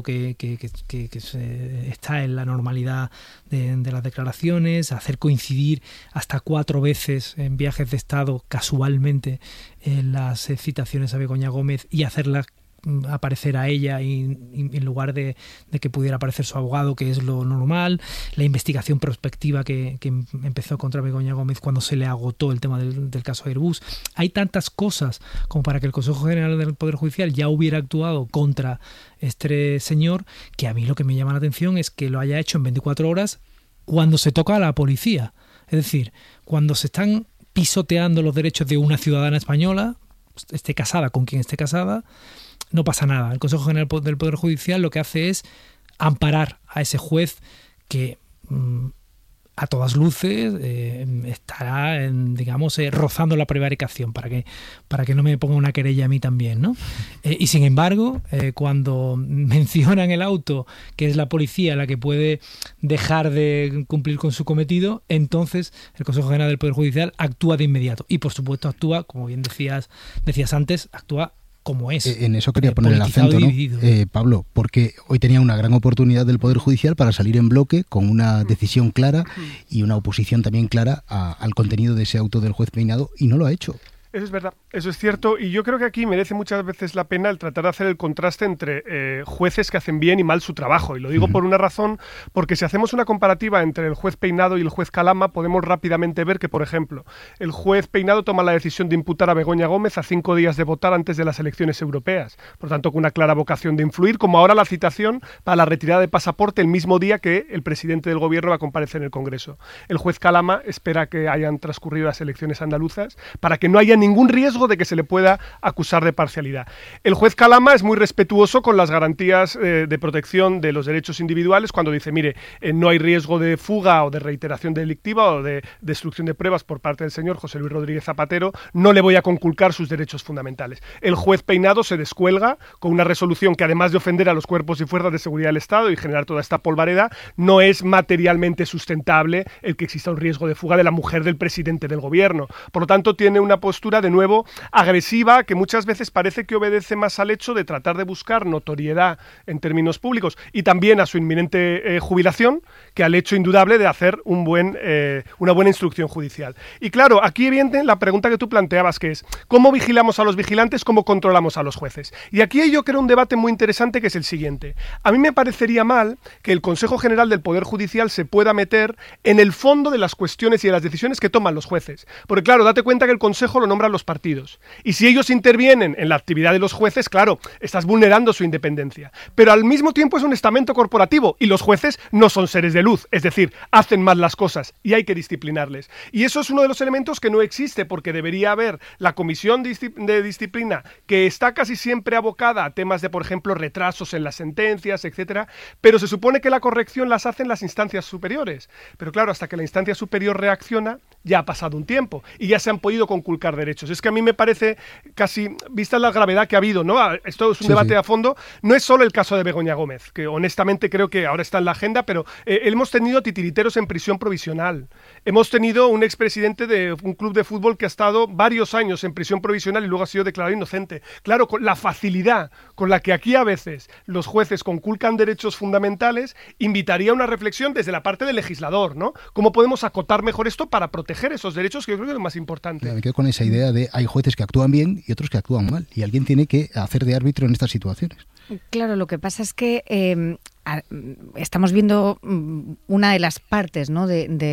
algo que está en la normalidad de las declaraciones, hacer coincidir hasta 4 veces en viajes de Estado casualmente en las citaciones a Begoña Gómez y hacerlas aparecer a ella y en lugar de que pudiera aparecer su abogado, que es lo normal, la investigación prospectiva que empezó contra Begoña Gómez cuando se le agotó el tema del caso Airbus. Hay tantas cosas como para que el Consejo General del Poder Judicial ya hubiera actuado contra este señor, que a mí lo que me llama la atención es que lo haya hecho en 24 horas cuando se toca a la policía. Es decir, cuando se están pisoteando los derechos de una ciudadana española, esté casada con quien esté casada, no pasa nada. El Consejo General del Poder Judicial lo que hace es amparar a ese juez que a todas luces estará, rozando la prevaricación para que no me ponga una querella a mí también, ¿no? Y sin embargo, cuando mencionan el auto, que es la policía la que puede dejar de cumplir con su cometido, entonces el Consejo General del Poder Judicial actúa de inmediato. Y por supuesto actúa, como bien decías antes, actúa como es. En eso quería poner el acento, ¿no? Pablo, porque hoy tenía una gran oportunidad del Poder Judicial para salir en bloque con una decisión clara y una oposición también clara al contenido de ese auto del juez Peinado, y no lo ha hecho. Eso es verdad, eso es cierto, y yo creo que aquí merece muchas veces la pena el tratar de hacer el contraste entre jueces que hacen bien y mal su trabajo, y lo digo por una razón, porque si hacemos una comparativa entre el juez Peinado y el juez Calama, podemos rápidamente ver que, por ejemplo, el juez Peinado toma la decisión de imputar a Begoña Gómez a 5 días de votar antes de las elecciones europeas, por tanto con una clara vocación de influir, como ahora la citación para la retirada de pasaporte el mismo día que el presidente del gobierno va a comparecer en el Congreso. El juez Calama espera que hayan transcurrido las elecciones andaluzas para que no haya ningún riesgo de que se le pueda acusar de parcialidad. El juez Calama es muy respetuoso con las garantías de protección de los derechos individuales cuando dice, mire, no hay riesgo de fuga o de reiteración delictiva o de destrucción de pruebas por parte del señor José Luis Rodríguez Zapatero, no le voy a conculcar sus derechos fundamentales. El juez Peinado se descuelga con una resolución que, además de ofender a los cuerpos y fuerzas de seguridad del Estado y generar toda esta polvareda, no es materialmente sustentable el que exista un riesgo de fuga de la mujer del presidente del gobierno. Por lo tanto, tiene una postura de nuevo agresiva, que muchas veces parece que obedece más al hecho de tratar de buscar notoriedad en términos públicos y también a su inminente jubilación, que al hecho indudable de hacer una buena instrucción judicial. Y claro, aquí evidentemente la pregunta que tú planteabas, que es ¿cómo vigilamos a los vigilantes, cómo controlamos a los jueces? Y aquí yo creo un debate muy interesante, que es el siguiente. A mí me parecería mal que el Consejo General del Poder Judicial se pueda meter en el fondo de las cuestiones y de las decisiones que toman los jueces. Porque claro, date cuenta que el Consejo lo nombran los partidos. Y si ellos intervienen en la actividad de los jueces, claro, estás vulnerando su independencia. Pero al mismo tiempo es un estamento corporativo y los jueces no son seres de luz, es decir, hacen mal las cosas y hay que disciplinarles. Y eso es uno de los elementos que no existe, porque debería haber la comisión de disciplina, que está casi siempre abocada a temas de, por ejemplo, retrasos en las sentencias, etcétera, pero se supone que la corrección las hacen las instancias superiores. Pero claro, hasta que la instancia superior reacciona, ya ha pasado un tiempo y ya se han podido conculcar derechos. Es que a mí me parece casi, vista la gravedad que ha habido, ¿no? Esto es un debate a fondo. No es solo el caso de Begoña Gómez, que honestamente creo que ahora está en la agenda, pero hemos tenido titiriteros en prisión provisional. Hemos tenido un expresidente de un club de fútbol que ha estado varios años en prisión provisional y luego ha sido declarado inocente. Claro, con la facilidad con la que aquí a veces los jueces conculcan derechos fundamentales, invitaría a una reflexión desde la parte del legislador, ¿no? ¿Cómo podemos acotar mejor esto para proteger esos derechos, que yo creo que es lo más importante? Me quedo con esa idea de hay jueces que actúan bien y otros que actúan mal, y alguien tiene que hacer de árbitro en estas situaciones. Claro, lo que pasa es que estamos viendo una de las partes, ¿no?,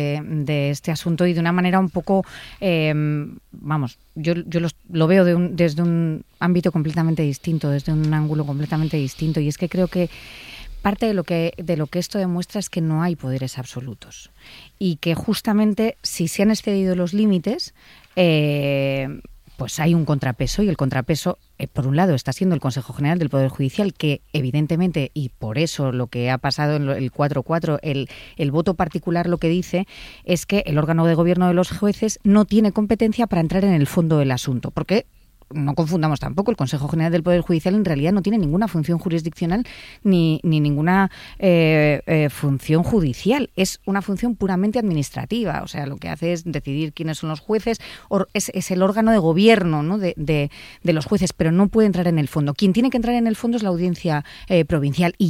de este asunto, y de una manera un poco, yo lo veo desde un ámbito completamente distinto, desde un ángulo completamente distinto, y es que creo que parte de lo que esto demuestra es que no hay poderes absolutos y que justamente si se han excedido los límites, pues hay un contrapeso, y el contrapeso, por un lado, está siendo el Consejo General del Poder Judicial, que evidentemente, y por eso lo que ha pasado en el 4-4, el voto particular lo que dice es que el órgano de gobierno de los jueces no tiene competencia para entrar en el fondo del asunto, porque no confundamos tampoco, el Consejo General del Poder Judicial en realidad no tiene ninguna función jurisdiccional ni ninguna función judicial. Es una función puramente administrativa. O sea, lo que hace es decidir quiénes son los jueces, es el órgano de gobierno, ¿no?, de los jueces, pero no puede entrar en el fondo. Quien tiene que entrar en el fondo es la audiencia provincial. Y